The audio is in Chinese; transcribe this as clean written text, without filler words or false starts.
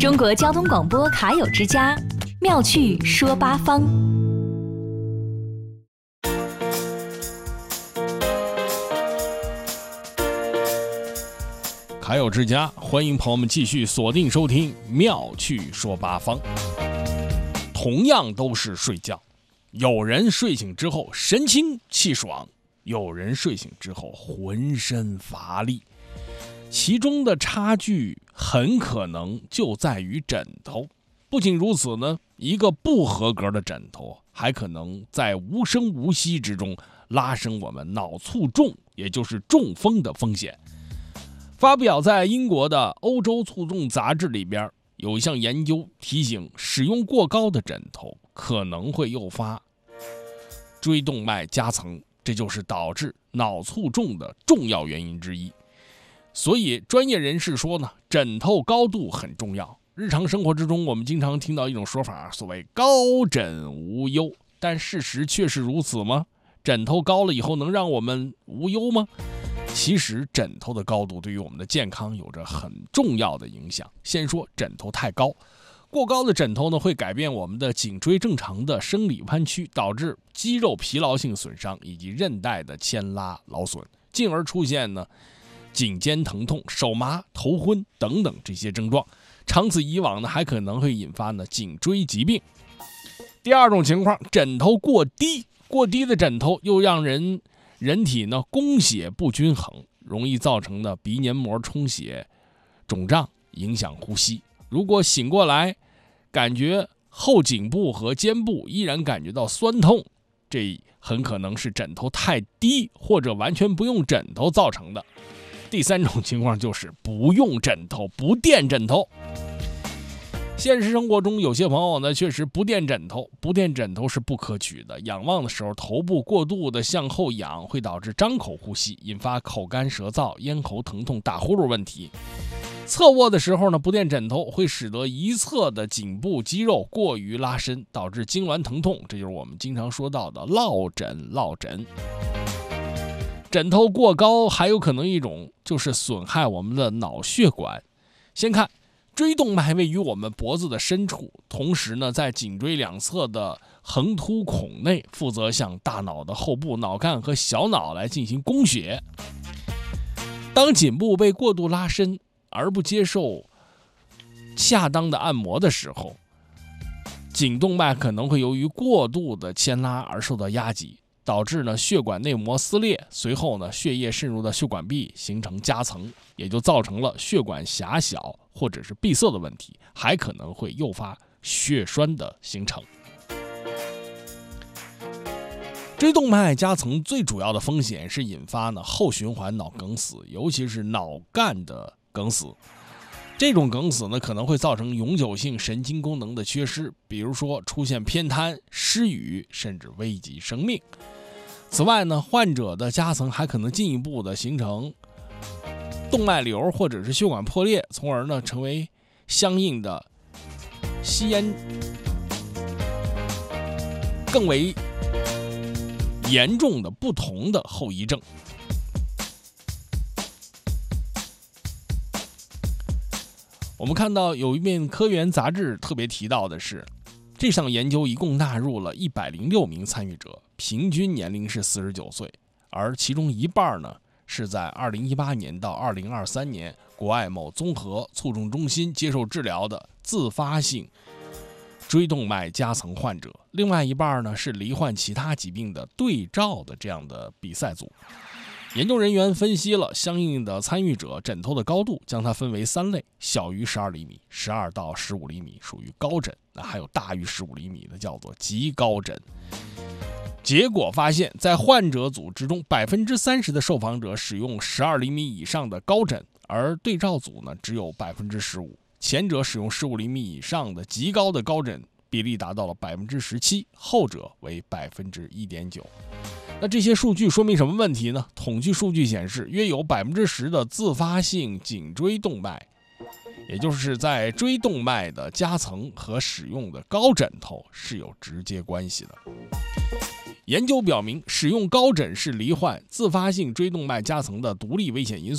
中国交通广播卡友之家，妙趣说八方。 卡友之家，欢迎朋友们继续锁定收听妙趣说八方。同样都是睡觉，有人睡醒之后神清气爽，有人睡醒之后浑身乏力，其中的差距很可能就在于枕头。不仅如此呢，一个不合格的枕头还可能在无声无息之中拉升我们脑卒中，也就是中风的风险。发表在英国的欧洲卒中杂志里边，有一项研究提醒，使用过高的枕头可能会诱发椎动脉夹层，这就是导致脑卒中的重要原因之一。所以专业人士说呢，枕头高度很重要。日常生活之中，我们经常听到一种说法，所谓高枕无忧，但事实确实如此吗？枕头高了以后能让我们无忧吗？其实枕头的高度对于我们的健康有着很重要的影响。先说枕头太高，过高的枕头呢会改变我们的颈椎正常的生理弯曲，导致肌肉疲劳性损伤以及韧带的牵拉劳损，进而出现呢颈肩疼痛、手麻、头昏等等这些症状。长此以往呢，还可能会引发呢颈椎疾病。第二种情况，枕头过低，过低的枕头又让人体呢供血不均衡，容易造成的鼻黏膜充血、肿胀，影响呼吸。如果醒过来感觉后颈部和肩部依然感觉到酸痛，这很可能是枕头太低或者完全不用枕头造成的。第三种情况就是不用枕头，不垫枕头。现实生活中有些朋友呢确实不垫枕头，不垫枕头是不可取的。仰望的时候头部过度的向后仰，会导致张口呼吸，引发口干舌燥、咽喉疼痛、打呼噜问题。侧卧的时候呢，不垫枕头会使得一侧的颈部肌肉过于拉伸，导致痉挛疼痛，这就是我们经常说到的落枕。枕头过高还有可能一种就是损害我们的脑血管。先看椎动脉位于我们脖子的深处，同时呢在颈椎两侧的横突孔内，负责向大脑的后部、脑干和小脑来进行供血。当颈部被过度拉伸而不接受恰当的按摩的时候，颈动脉可能会由于过度的牵拉而受到压挤，导致呢血管内膜撕裂，随后呢血液渗入到血管壁，形成夹层，也就造成了血管狭小或者是闭塞的问题，还可能会诱发血栓的形成。椎动脉夹层最主要的风险是引发呢后循环脑梗死，尤其是脑干的梗死。这种梗死呢可能会造成永久性神经功能的缺失，比如说出现偏瘫、失语，甚至危及生命。此外呢，患者的夹层还可能进一步的形成动脉瘤或者是血管破裂，从而呢成为相应的吸烟更为严重的不同的后遗症。我们看到有一篇科研杂志特别提到的是，这项研究一共纳入了106名参与者，平均年龄是49岁，而其中一半呢是在2018年到2023年国外某综合卒中中心接受治疗的自发性椎动脉夹层患者，另外一半呢是罹患其他疾病的对照的这样的比赛组。研究人员分析了相应的参与者枕头的高度，将它分为3类，小于12厘米、12到15厘米属于高枕，还有大于15厘米的叫做极高枕。结果发现，在患者组之中，30%的受访者使用12厘米以上的高枕，而对照组呢只有15%，前者使用15厘米以上的极高的高枕比例达到了17%，后者为1.9%。那这些数据说明什么问题呢？统计数据显示，约有10%的自发性颈椎动脉，也就是在椎动脉的夹层和使用的高枕头是有直接关系的。研究表明，使用高枕是罹患自发性椎动脉夹层的独立危险因素。